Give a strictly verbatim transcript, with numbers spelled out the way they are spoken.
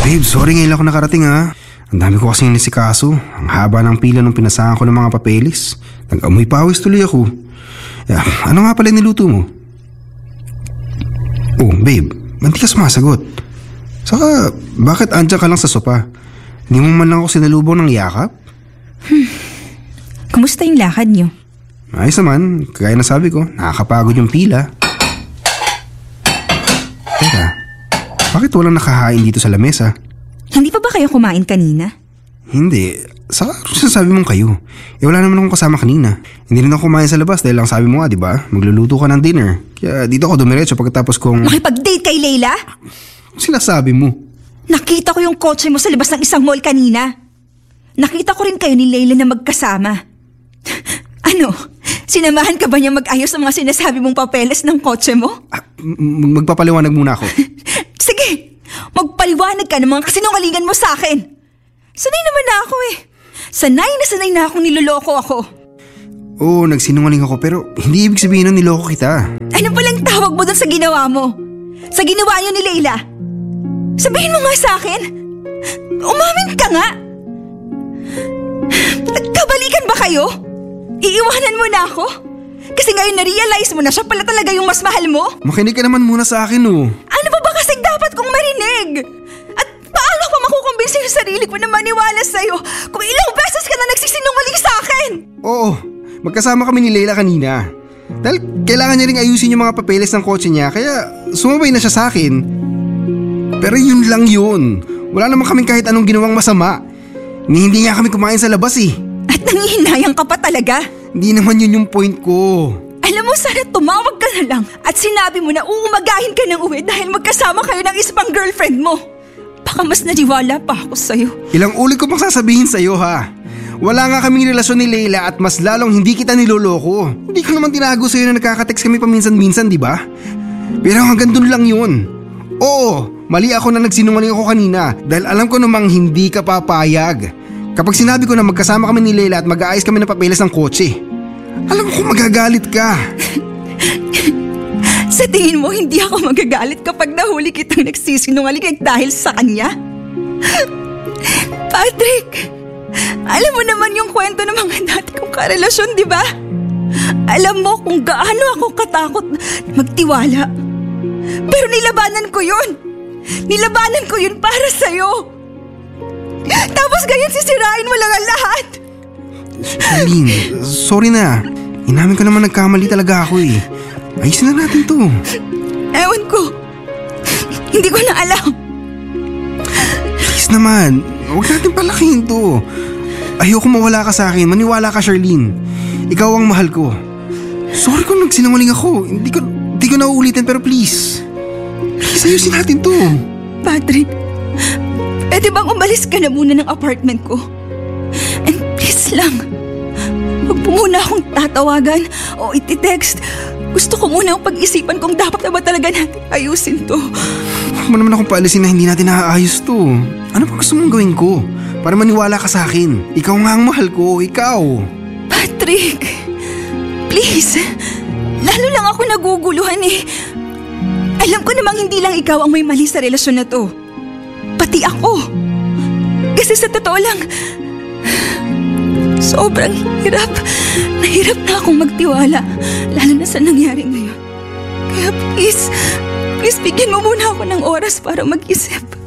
Babe, sorry ngayon lang ako nakarating ha. Ang dami ko kasing nisikaso. Ang haba ng pila nung pinasahan ko ng mga papeles. Nag-amoy pawis tuloy ako. Yeah, ano nga pala niluto mo? Oh, babe, ba't di ka sumasagot? Saka, bakit andyan ka lang sa sopa? Hindi mo man lang ako sinalubong ng yakap? Hmm. Kumusta yung lakad niyo? Ayos naman, kagaya na sabi ko, nakakapagod yung pila. Teka, bakit walang nakahain dito sa lamesa? Hindi pa ba kayo kumain kanina? Hindi. Saka sasabi mong kayo. Eh wala naman akong kasama kanina. Hindi rin ako kumain sa labas dahil lang sabi mo nga, di ba? Magluluto ka ng dinner. Kaya dito ako dumiretso pagkatapos kong... Makipag-date kay Leila? Sinasabi mo? Nakita ko yung kotse mo sa labas ng isang mall kanina. Nakita ko rin kayo ni Leila na magkasama. Ano? Sinamahan ka ba niya mag-ayos ng mga sinasabi mong papeles ng kotse mo? Ah, m- magpapaliwanag muna ako. Sige! Magpaliwanag ka ng mga kasinungalingan mo sa akin. Sanay naman na ako eh. Sanay na sanay na akong niloloko ako. Oo, nagsinungaling ako pero hindi ibig sabihin na niloko kita. Ano palang tawag mo dun sa ginawa mo? Sa ginawa niyo ni Leila? Sabihin mo nga sa akin. Umamin ka nga. Nagkabalikan ba kayo? Iiwanan mo na ako? Kasi ngayon na-realize mo na siya pala talaga yung mas mahal mo? Makinig ka naman muna sa akin oh. Ano ba ba kasing dapat kong marinig? At paano ko makukumbinsin yung sarili ko na maniwala sa'yo kung ilang beses ka na nagsisinungaling sa akin? Oo, magkasama kami ni Leila kanina. Dahil kailangan niya ring ayusin yung mga papeles ng kotse niya kaya sumabay na siya sa akin. Pero yun lang yun. Wala naman kaming kahit anong ginawang masama. Ni hindi nga kami kumain sa labas eh. At nangihinayang ka pa talaga? Hindi naman yun yung point ko. Alam mo, sana tumawag ka na lang at sinabi mo na uumagahin ka ng uwi dahil magkasama kayo ng isa pang girlfriend mo. Baka mas naniwala pa ako sa'yo. Ilang ulit ko pang sasabihin sa'yo ha. Wala nga kaming relasyon ni Leila at mas lalong hindi kita niloloko. Hindi ko naman tinago sa'yo na nagkakatext kami paminsan-minsan, di ba? Pero hanggang dun lang yun. Oo, mali ako na nagsinungaling ako kanina dahil alam ko namang hindi ka papayag. Kapag sinabi ko na magkasama kami ni Leila at mag-aayos kami ng papeles ng kotse, alam ko magagalit ka. Sa tingin mo, hindi ako magagalit kapag nahuli kitang nagsisinungaling dahil sa kanya? Patrick, alam mo naman yung kwento ng mga dati kong karelasyon, di ba? Alam mo kung gaano ako katakot magtiwala. Pero nilabanan ko yun. Nilabanan ko yun para sa'yo. Tapos ganyan sisirain mo lang ang lahat. Charlene, sorry na. Inamin ko naman nagkamali talaga ako eh. Ayusin na natin to. Ewan ko. Hindi ko na alam. Please naman, huwag natin palakihin to. Ayoko mawala ka sa akin. Maniwala ka, Charlene. Ikaw ang mahal ko. Sorry kung nagsinungaling ako. Hindi ko, hindi ko na uulitin pero please. Please, ayusin natin to. Patrick, pwede bang umalis ka na muna ng apartment ko? And please lang, huwag mo muna akong tatawagan o iti-text. Gusto ko muna ang pag-isipan kung dapat na ba talaga natin ayusin to. Huwag mo naman akong paalisin na hindi natin naaayos to. Ano pa gusto mong gawin ko? Para maniwala ka sa akin. Ikaw nga ang mahal ko, ikaw. Patrick, please. Lalo lang ako naguguluhan eh. Alam ko namang hindi lang ikaw ang may mali sa relasyon na to. Pati ako. Kasi sa totoo lang, sobrang hirap. Nahirap na akong magtiwala. Lalo na sa nangyari ngayon. Kaya please, please bigyan mo muna ako ng oras para mag-isip.